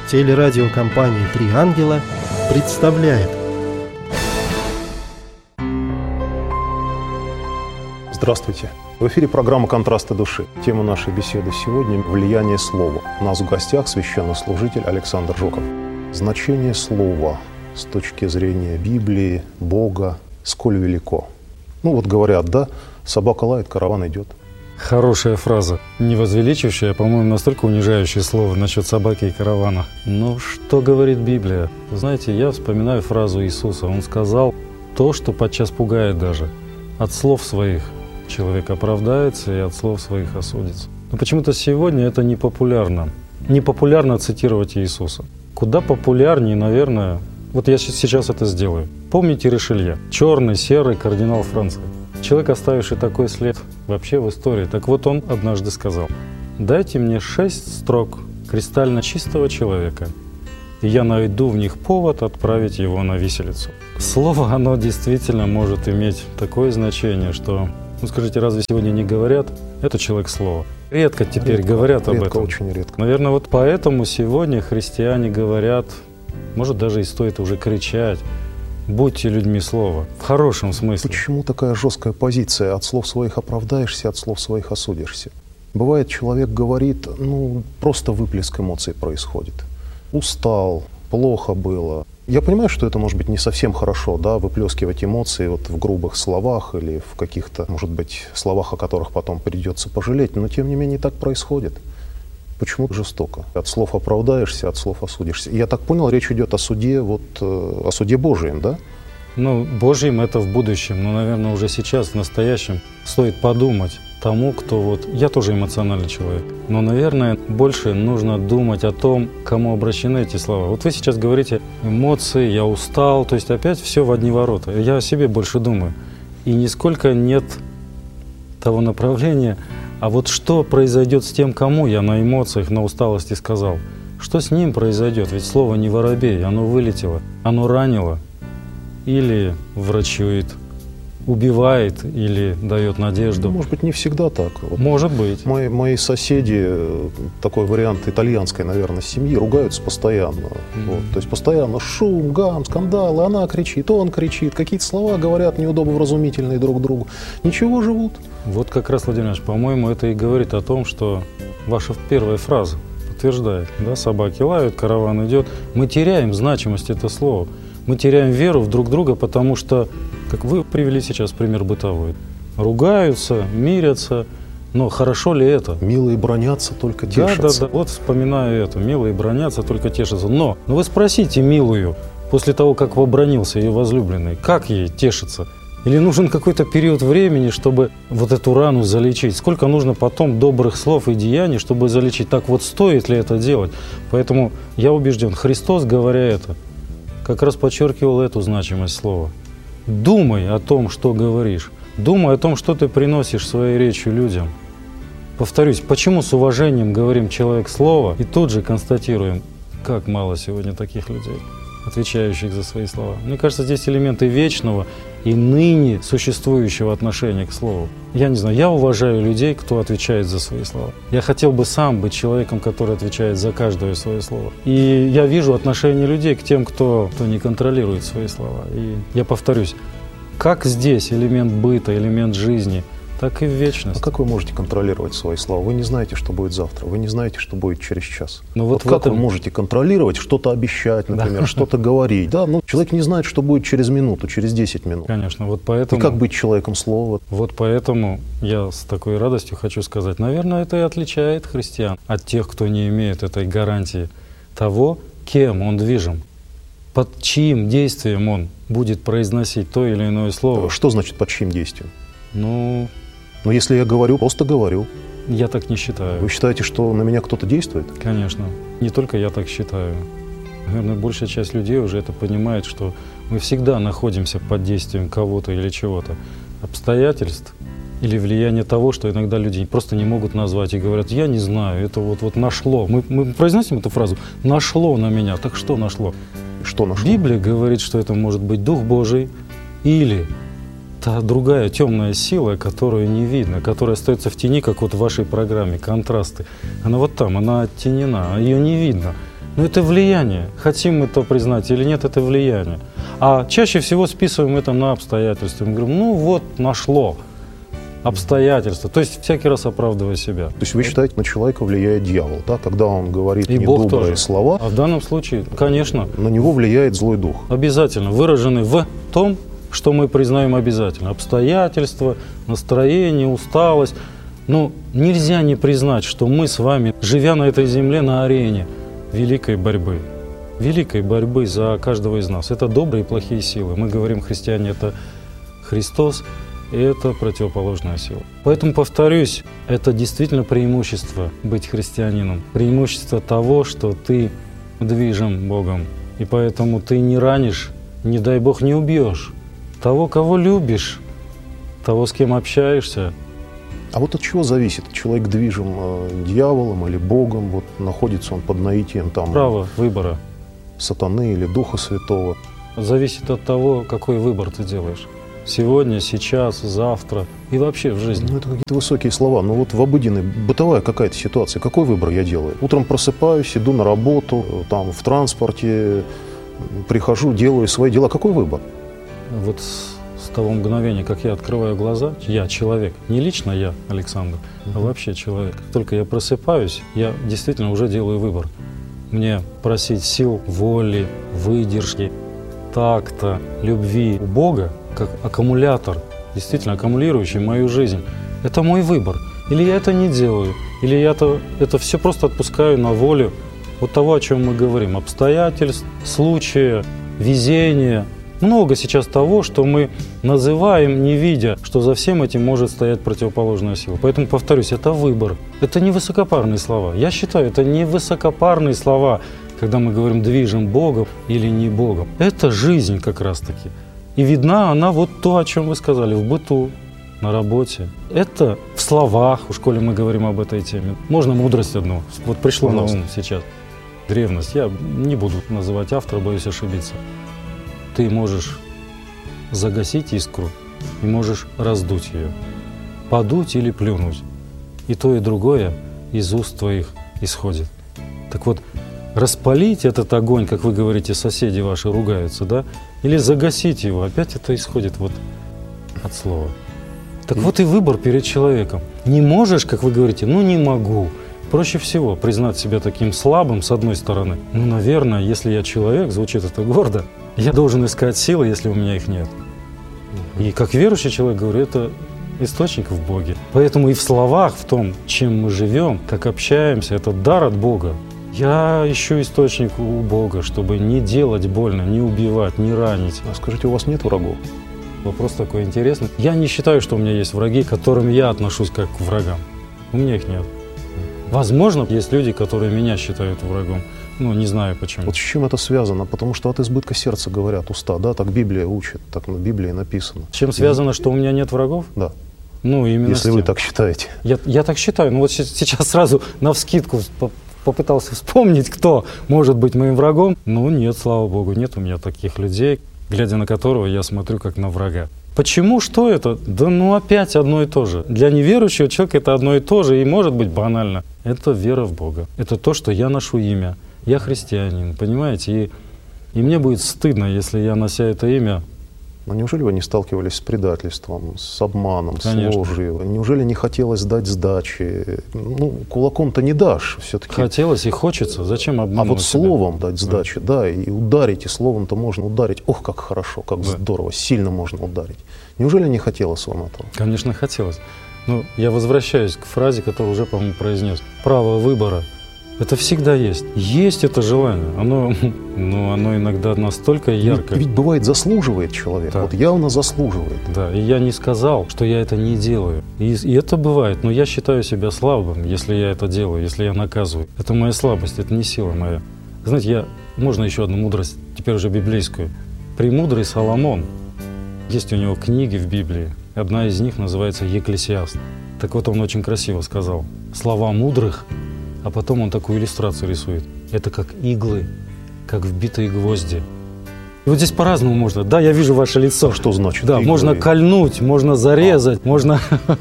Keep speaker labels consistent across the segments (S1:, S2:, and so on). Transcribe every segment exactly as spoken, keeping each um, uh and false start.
S1: Телерадиокомпания «Три ангела» представляет.
S2: Здравствуйте. В эфире программа «Контрасты души». Тема нашей беседы сегодня – влияние слова. У нас в гостях священнослужитель Александр Жуков. Значение слова с точки зрения Библии, Бога, сколь велико. Ну вот говорят, да, собака лает, караван идет.
S3: Хорошая фраза, не возвеличивающая, а, по-моему, настолько унижающее слово насчет собаки и каравана. Но что говорит Библия? Знаете, я вспоминаю фразу Иисуса. Он сказал то, что подчас пугает даже. От слов своих человек оправдается, и от слов своих осудится. Но почему-то сегодня это не популярно. Не популярно цитировать Иисуса. Куда популярнее, наверное, вот я сейчас это сделаю. Помните Ришелье? Черный, серый кардинал Франции. Человек, оставивший такой след вообще в истории. Так вот он однажды сказал: «Дайте мне шесть строк кристально чистого человека, и я найду в них повод отправить его на виселицу». Слово, оно действительно может иметь такое значение, что, ну скажите, разве сегодня не говорят, это человек слова? Редко теперь редко, говорят об
S2: редко,
S3: этом.
S2: Очень редко.
S3: Наверное, вот поэтому сегодня христиане говорят, может даже и стоит уже кричать: будьте людьми слова, в хорошем смысле.
S2: Почему такая жесткая позиция? От слов своих оправдаешься, от слов своих осудишься. Бывает, человек говорит, ну, просто выплеск эмоций происходит. Устал, плохо было. Я понимаю, что это может быть не совсем хорошо, да, выплескивать эмоции вот в грубых словах или в каких-то, может быть, словах, о которых потом придется пожалеть, но тем не менее так происходит. Почему жестоко? От слов оправдаешься, от слов осудишься. Я так понял, речь идет о суде, вот, о суде Божьем, да?
S3: Ну, Божьим это в будущем, но, наверное, уже сейчас, в настоящем, стоит подумать тому, кто вот... Я тоже эмоциональный человек, но, наверное, больше нужно думать о том, к кому обращены эти слова. Вот вы сейчас говорите эмоции, я устал, то есть опять все в одни ворота. Я о себе больше думаю. И нисколько нет того направления. А вот что произойдет с тем, кому я на эмоциях, на усталости сказал? Что с ним произойдет? Ведь слово не воробей, оно вылетело, оно ранило. Или врачует, убивает, или дает надежду.
S2: Может быть, не всегда так. Вот
S3: Может быть.
S2: Мои, мои соседи, такой вариант итальянской, наверное, семьи, ругаются постоянно. Mm-hmm. Вот, то есть постоянно шум, гам, скандалы, она кричит, он кричит, какие-то слова говорят неудобовразумительные друг другу. Ничего, живут. Вот
S3: как раз, Владимир Ильич, по-моему, это и говорит о том, что ваша первая фраза подтверждает. Да? Собаки лают, караван идет. Мы теряем значимость этого слова. Мы теряем веру в друг друга, потому что, как вы привели сейчас пример бытовой, ругаются, мирятся, но хорошо ли это?
S2: Милые бронятся, только тешатся.
S3: Да, да, да. Вот вспоминаю это. Милые бронятся, только тешатся. Но ну вы спросите милую, после того, как побронился ее возлюбленный, как ей тешится? Или нужен какой-то период времени, чтобы вот эту рану залечить? Сколько нужно потом добрых слов и деяний, чтобы залечить? Так вот, стоит ли это делать? Поэтому я убежден, Христос, говоря это, как раз подчеркивал эту значимость слова. Думай о том, что говоришь. Думай о том, что ты приносишь своей речью людям. Повторюсь, почему с уважением говорим «человек слова» и тут же констатируем, как мало сегодня таких людей, отвечающих за свои слова. Мне кажется, здесь элементы вечного и ныне существующего отношения к слову. Я не знаю, я уважаю людей, кто отвечает за свои слова. Я хотел бы сам быть человеком, который отвечает за каждое свое слово. И я вижу отношение людей к тем, кто, кто не контролирует свои слова. И я повторюсь, как здесь элемент быта, элемент жизни, так и в вечности.
S2: А как вы можете контролировать свои слова? Вы не знаете, что будет завтра, вы не знаете, что будет через час.
S3: Но
S2: вот
S3: вот
S2: как
S3: этом...
S2: вы можете контролировать, что-то обещать, например,
S3: да.
S2: что-то говорить? Да, ну, человек не знает, что будет через минуту, через десять минут.
S3: Конечно, вот поэтому...
S2: И как быть человеком слова?
S3: Вот поэтому я с такой радостью хочу сказать, наверное, это и отличает христиан от тех, кто не имеет этой гарантии того, кем он движим, под чьим действием он будет произносить то или иное слово.
S2: Что значит под чьим действием?
S3: Ну...
S2: Но если я говорю, просто говорю.
S3: Я так не считаю.
S2: Вы считаете, что на меня кто-то действует?
S3: Конечно. Не только я так считаю. Наверное, большая часть людей уже это понимает, что мы всегда находимся под действием кого-то или чего-то. Обстоятельств или влияния того, что иногда люди просто не могут назвать и говорят: я не знаю, это вот, вот нашло. Мы, мы произносим эту фразу «нашло на меня». Так что нашло?
S2: Что нашло?
S3: Библия говорит, что это может быть Дух Божий или та другая темная сила, которую не видно, которая остается в тени, как вот в вашей программе «Контрасты». Она вот там, она оттенена, ее не видно. Но это влияние. Хотим мы то признать или нет, это влияние. А чаще всего списываем это на обстоятельства. Мы говорим, ну вот, нашло обстоятельства. То есть всякий раз оправдывая себя.
S2: То есть вы считаете, на человека влияет дьявол, да? Когда он говорит
S3: И Бог
S2: недобрые
S3: тоже.
S2: слова,
S3: А в данном случае, конечно,
S2: на него влияет злой дух.
S3: обязательно выражены в том, что мы признаем обязательно. Обстоятельства, настроение, усталость. Но нельзя не признать, что мы с вами, живя на этой земле, на арене великой борьбы. Великой борьбы за каждого из нас. Это добрые и плохие силы. Мы говорим, христиане, это Христос, и это противоположная сила. Поэтому, повторюсь, это действительно преимущество быть христианином. Преимущество того, что ты движим Богом. И поэтому ты не ранишь, не дай Бог, не убьешь того, кого любишь, того, с кем общаешься.
S2: А вот от чего зависит? Человек движим э, дьяволом или Богом, вот находится он под наитием там
S3: Право выбора
S2: сатаны или Духа Святого.
S3: зависит от того, какой выбор ты делаешь. Сегодня, сейчас, завтра и вообще в жизни.
S2: Ну, это какие-то высокие слова. Но вот в обыденной, бытовая какая-то ситуация, какой выбор я делаю? Утром просыпаюсь, иду на работу, там в транспорте, прихожу, делаю свои дела. Какой выбор?
S3: Вот с, с того мгновения, как я открываю глаза, я человек, не лично я, Александр, а вообще человек. Как только я просыпаюсь, я действительно уже делаю выбор. Мне просить сил, воли, выдержки, такта, любви у Бога, как аккумулятор, действительно аккумулирующий мою жизнь. Это мой выбор. Или я это не делаю, или я это, это все просто отпускаю на волю вот того, о чем мы говорим. Обстоятельств, случая, везения. Много сейчас того, что мы называем, не видя, что за всем этим может стоять противоположная сила. Поэтому, повторюсь, это выбор. Это не высокопарные слова. Я считаю, это не высокопарные слова, когда мы говорим «движем Богом» или «не Богом». Это жизнь как раз-таки. И видна она вот то, о чем вы сказали, в быту, на работе. Это в словах, в школе мы говорим об этой теме. Можно мудрость одну. Вот пришло на ум сейчас. Древность. Я не буду называть автора, боюсь ошибиться. Ты можешь загасить искру и можешь раздуть ее, подуть или плюнуть. И то, и другое из уст твоих исходит. Так вот, распалить этот огонь, как вы говорите, соседи ваши ругаются, да? Или загасить его, опять это исходит вот от слова. Так вот и выбор перед человеком. Не можешь, как вы говорите, ну не могу. Проще всего признать себя таким слабым, с одной стороны. Ну, наверное, если я человек, звучит это гордо, я должен искать силы, если у меня их нет. И как верующий человек, говорю, это источник в Боге. Поэтому и в словах, в том, чем мы живем, как общаемся, это дар от Бога. Я ищу источник у Бога, чтобы не делать больно, не убивать, не ранить.
S2: А скажите, у вас нет врагов?
S3: Вопрос такой интересный. Я не считаю, что у меня есть враги, к которым я отношусь как к врагам. У меня их нет. Возможно, есть люди, которые меня считают врагом. Ну, не знаю почему.
S2: Вот с чем это связано? Потому что от избытка сердца говорят уста, да? Так Библия учит, так на Библии написано.
S3: С чем связано, что у меня нет врагов?
S2: Да.
S3: Ну, именно
S2: Если
S3: с
S2: вы
S3: тем.
S2: так считаете.
S3: Я, я так считаю. Ну, вот сейчас сразу навскидку попытался вспомнить, кто может быть моим врагом. Ну, нет, слава Богу, нет у меня таких людей, глядя на которого я смотрю как на врага. Почему? Что это? Да ну опять одно и то же. Для неверующего человека это одно и то же, и может быть банально. Это вера в Бога. Это то, что я ношу имя. Я христианин, понимаете? И, и мне будет стыдно, если я, нося это имя...
S2: Но неужели вы не сталкивались с предательством, с обманом,
S3: Конечно.
S2: с ложью? Неужели не хотелось дать сдачи? Ну, кулаком-то не дашь все-таки.
S3: Хотелось и хочется. Зачем
S2: А
S3: обманывать
S2: вот
S3: себя?
S2: словом дать сдачи, да. да, и ударить, и словом-то можно ударить. Ох, как хорошо, как
S3: Да.
S2: здорово, сильно можно ударить. Неужели не хотелось вам этого?
S3: Конечно, хотелось. Но я возвращаюсь к фразе, которую уже, по-моему, произнес. Право выбора. Это всегда есть. Есть это желание. Оно, ну, оно иногда настолько ярко.
S2: Ведь, ведь бывает, заслуживает человек.
S3: Да.
S2: Вот явно заслуживает.
S3: Да, и я не сказал, что я это не делаю. И, и это бывает, но я считаю себя слабым, если я это делаю, если я наказываю. Это моя слабость, это не сила моя. Знаете, я, можно еще одну мудрость, теперь уже библейскую. Премудрый Соломон, есть у него книги в Библии, одна из них называется «Екклесиаст». Так вот, он очень красиво сказал. Слова мудрых, а потом он такую иллюстрацию рисует. Это как иглы, как вбитые гвозди. И вот здесь по-разному можно. Да, я вижу ваше лицо.
S2: А что значит
S3: Да,
S2: иглы?
S3: можно кольнуть, можно зарезать, можно...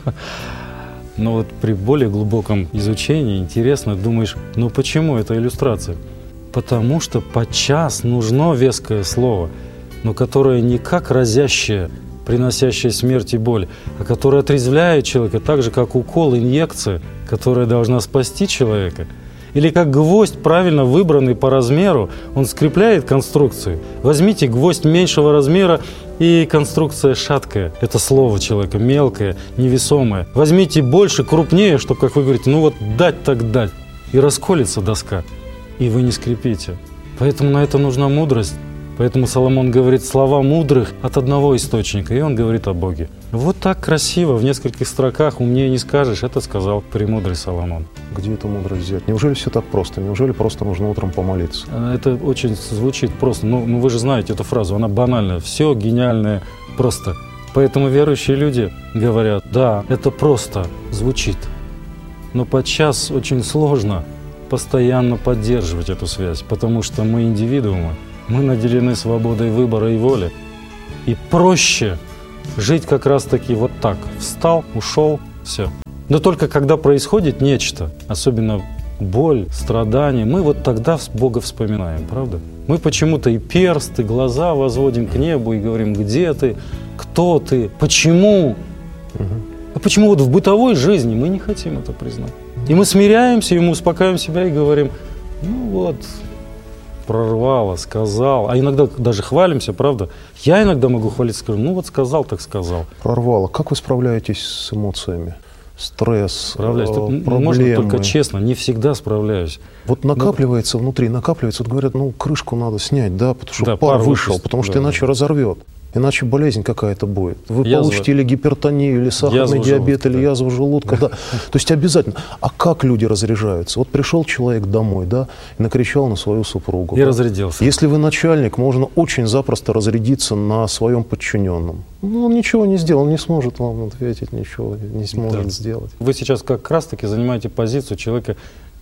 S3: Но вот при более глубоком изучении интересно, думаешь, ну почему это иллюстрация? Потому что подчас нужно веское слово, но которое не как разящее, приносящее смерть и боль, а которое отрезвляет человека так же, как укол, инъекция, которая должна спасти человека. Или как гвоздь, правильно выбранный по размеру, он скрепляет конструкцию. Возьмите гвоздь меньшего размера, и конструкция шаткая. Это слово человека, мелкое, невесомое. Возьмите больше, крупнее, чтобы, как вы говорите, ну вот дать так дать. И расколется доска, и вы не скрепите. Поэтому на это нужна мудрость. Поэтому Соломон говорит слова мудрых от одного источника, и он говорит о Боге. Вот так красиво, в нескольких строках, умнее не скажешь, это сказал премудрый Соломон.
S2: Где эту мудрость взять? Неужели все так просто? Неужели просто нужно утром помолиться?
S3: Это очень звучит просто. Ну, ну вы же знаете эту фразу, она банальная. Все гениальное просто. Поэтому верующие люди говорят, да, это просто звучит. Но подчас очень сложно постоянно поддерживать эту связь, потому что мы индивидуумы. Мы наделены свободой выбора и воли. И проще жить как раз-таки вот так. Встал, ушел, все. Но только когда происходит нечто, особенно боль, страдания, мы вот тогда Бога вспоминаем, правда? Мы почему-то и перст, и глаза возводим к небу и говорим, где ты, кто ты, почему? Угу. А почему вот в бытовой жизни мы не хотим это признать? И мы смиряемся, и мы успокаиваем себя и говорим, ну вот... прорвало, сказал. А иногда даже хвалимся, правда? Я иногда могу хвалиться, скажу, ну вот сказал, так сказал.
S2: Прорвало. Как вы справляетесь с эмоциями? Стресс,
S3: Справляюсь.
S2: проблемы?
S3: Ну, можно только честно, не всегда справляюсь.
S2: Вот накапливается ну, внутри, накапливается. Вот говорят, ну крышку надо снять, да, потому что
S3: да,
S2: пар,
S3: пар
S2: вышел,
S3: выпустит,
S2: потому что
S3: да,
S2: иначе
S3: да.
S2: разорвет. Иначе болезнь какая-то будет. Вы
S3: Язва.
S2: получите или гипертонию, или сахарный
S3: Язву
S2: диабет,
S3: желудка,
S2: или
S3: да.
S2: язву желудка. Да. То есть обязательно. А как люди разряжаются? Вот пришел человек домой, да, и накричал на свою супругу.
S3: И
S2: да?
S3: разрядился.
S2: Если вы начальник, можно очень запросто разрядиться на своем подчиненном. Ну, он ничего не сделал, он не сможет вам ответить, ничего не сможет
S3: Да.
S2: сделать.
S3: Вы сейчас как раз-таки занимаете позицию человека,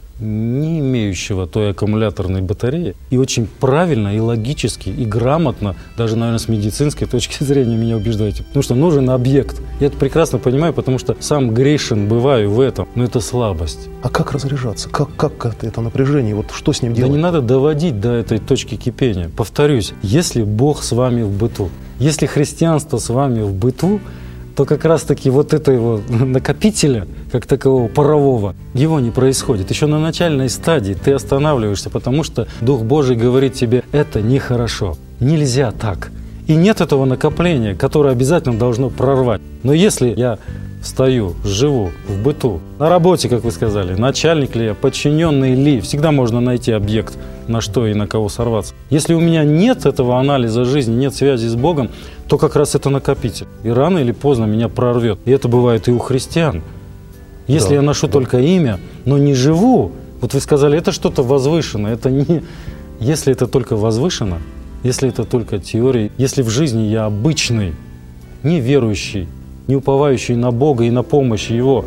S3: не имеющего той аккумуляторной батареи, и очень правильно, и логически, и грамотно, даже, наверное, с медицинской точки зрения меня убеждаете. Потому что нужен объект. Я это прекрасно понимаю, потому что сам грешен бываю в этом, но это слабость.
S2: А как разряжаться? Как, как это, это напряжение? Вот что с ним
S3: Да
S2: делать?
S3: не надо доводить до этой точки кипения. Повторюсь, если Бог с вами в быту, если христианство с вами в быту, то как раз-таки вот этого накопителя, как такового парового, его не происходит. Еще на начальной стадии ты останавливаешься, потому что Дух Божий говорит тебе, это нехорошо, нельзя так. И нет этого накопления, которое обязательно должно прорвать. Но если я стою, живу в быту, на работе, как вы сказали, начальник ли я, подчиненный ли, всегда можно найти объект, на что и на кого сорваться. Если у меня нет этого анализа жизни, нет связи с Богом, то как раз это накопитель. И рано или поздно меня прорвет. И это бывает и у христиан. Если
S2: да,
S3: я ношу
S2: да.
S3: только имя, но не живу, вот вы сказали, это что-то возвышенное, это не... Если это только возвышено, если это только теория, если в жизни я обычный, неверующий, не уповающий на Бога и на помощь Его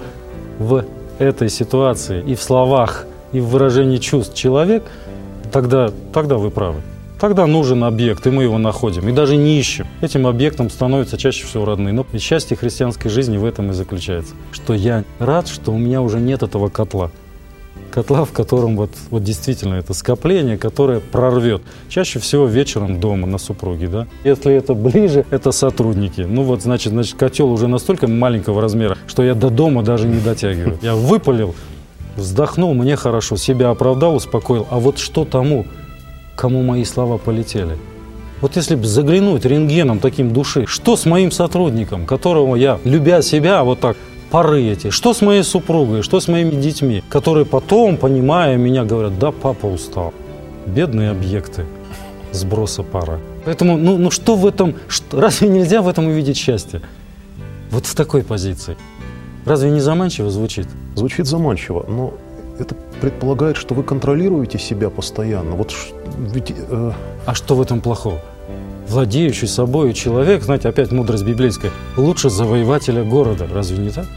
S3: в этой ситуации, и в словах, и в выражении чувств человек, тогда, тогда вы правы. Тогда нужен объект, и мы его находим, и даже не ищем. Этим объектом становятся чаще всего родные. Но счастье христианской жизни в этом и заключается. Что я рад, что у меня уже нет этого котла. Котла, в котором вот, вот действительно это скопление, которое прорвет. Чаще всего вечером дома на супруге, да. Если это ближе, это сотрудники. Ну вот, значит, значит, котел уже настолько маленького размера, что я до дома даже не дотягиваю. Я выпалил, вздохнул, мне хорошо, себя оправдал, успокоил. А вот что тому, кому мои слова полетели? Вот если бы заглянуть рентгеном таким души, что с моим сотрудником, которого я, любя себя, вот так, пары эти, что с моей супругой, что с моими детьми, которые потом, понимая меня, говорят, да, папа устал. Бедные объекты сброса пара. Поэтому, ну, ну что в этом, что, разве нельзя в этом увидеть счастье? Вот в такой позиции. Разве не заманчиво звучит?
S2: Звучит заманчиво, но это предполагает, что вы контролируете себя постоянно. Вот ведь, э...
S3: А что в этом плохого? Владеющий собой человек, знаете, опять мудрость библейская, лучше завоевателя города. Разве не так?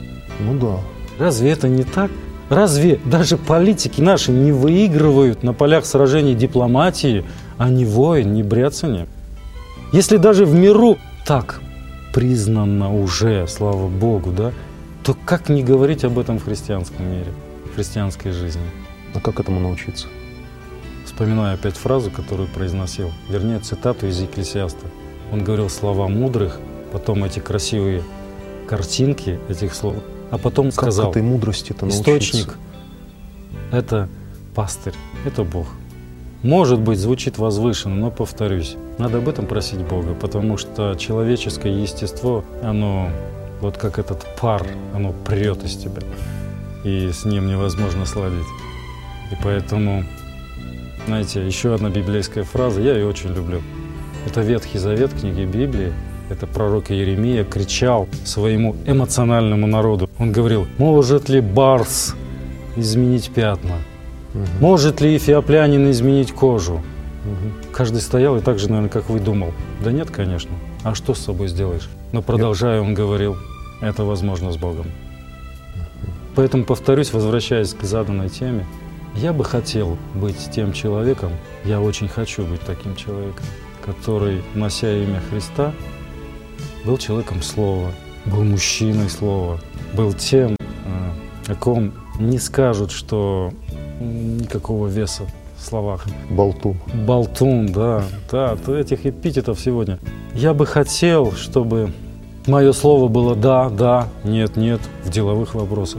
S2: Ну да.
S3: Разве это не так? Разве даже политики наши не выигрывают на полях сражений дипломатии, а не войн, не бряцания? Если даже в миру так признано уже, слава Богу, да, то как не говорить об этом в христианском мире, в христианской жизни?
S2: А как этому научиться?
S3: С вспоминаю опять фразу, которую произносил, вернее, цитату из Екклесиаста. Он говорил слова мудрых, потом эти красивые картинки этих слов, а потом
S2: Как
S3: сказал,
S2: этой мудрости-то
S3: источник
S2: научиться?
S3: — это пастырь, это Бог. Может быть, звучит возвышенно, но, повторюсь, надо об этом просить Бога, потому что человеческое естество, оно вот как этот пар, оно прет из тебя, и с ним невозможно сладить. И поэтому, знаете, еще одна библейская фраза, я ее очень люблю. Это Ветхий Завет, книги Библии. Это пророк Иеремия кричал своему эмоциональному народу. Он говорил: «Может ли барс изменить пятна?
S2: Угу.
S3: Может ли эфиоплянин изменить кожу?»
S2: Угу.
S3: Каждый стоял и так же, наверное, как вы, думал. Да нет, конечно. А что с собой сделаешь? Но продолжая, он говорил: это возможно с Богом. Поэтому, повторюсь, возвращаясь к заданной теме, я бы хотел быть тем человеком, я очень хочу быть таким человеком, который, нося имя Христа, был человеком Слова, был мужчиной Слова, был тем, о ком не скажут, что никакого веса в словах.
S2: Болтун.
S3: Болтун, да, да, этих эпитетов сегодня. Я бы хотел, чтобы мое слово было «да», «да», «нет», «нет» в деловых вопросах.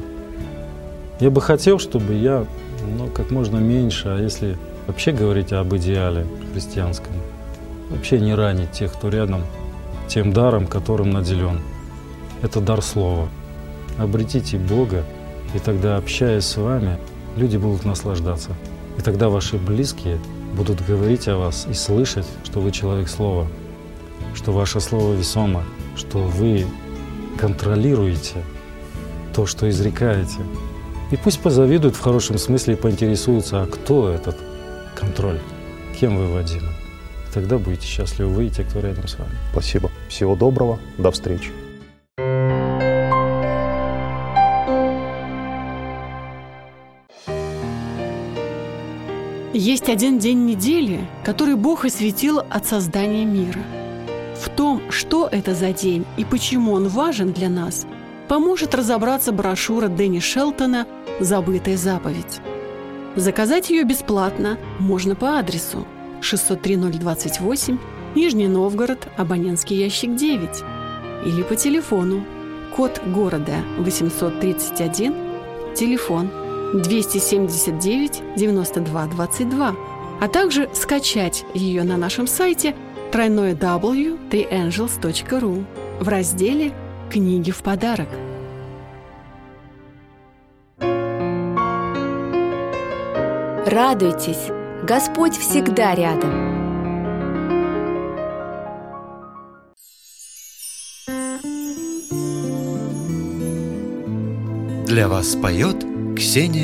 S3: Я бы хотел, чтобы я, ну, как можно меньше, а если вообще говорить об идеале христианском, вообще не ранить тех, кто рядом, тем даром, которым наделен. Это дар слова. Обретите Бога, и тогда, общаясь с вами, люди будут наслаждаться. И тогда ваши близкие будут говорить о вас и слышать, что вы человек слова, что ваше слово весомо, что вы контролируете то, что изрекаете. И пусть позавидуют в хорошем смысле и поинтересуются, а кто этот контроль, кем вы водимы. И тогда будете счастливы вы и те, кто рядом с вами.
S2: Спасибо. Всего доброго. До встречи.
S4: Есть один день недели, который Бог осветил от создания мира. В том, что это за день и почему он важен для нас, поможет разобраться брошюра Дэнни Шелтона «Забытая заповедь». Заказать ее бесплатно можно по адресу шестьсот три ноль двадцать восемь, Нижний Новгород, абонентский ящик девять, или по телефону, код города восемьсот тридцать один, телефон двести семьдесят девять девяносто два двадцать два, а также скачать ее на нашем сайте тройное дабл ю точка три энджелс точка ру в разделе «Книги в подарок».
S5: Радуйтесь, Господь всегда рядом.
S6: Для вас поет Ксения